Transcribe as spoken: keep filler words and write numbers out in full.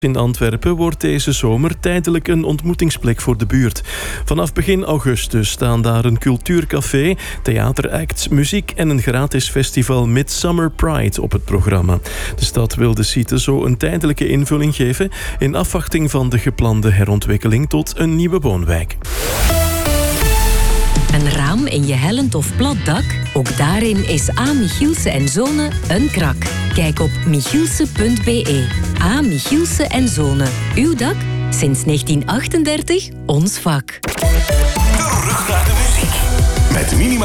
In Antwerpen wordt deze zomer tijdelijk een ontmoetingsplek voor de buurt. Vanaf begin augustus staan daar een cultuurcafé, theateracts, muziek en een gratis festival Midsummer Pride op het programma. De stad wil de site zo een tijdelijke invulling geven in afwachting van de geplande herontwikkeling tot een nieuwe woonwijk. Een raam in je hellend of plat dak? Ook daarin is A. Michielsen en Zonen een krak. Kijk op michielsen punt b e. A. Michielsen en Zonen. Uw dak? Sinds negentien achtendertig ons vak. Terug naar de muziek. Met minimaal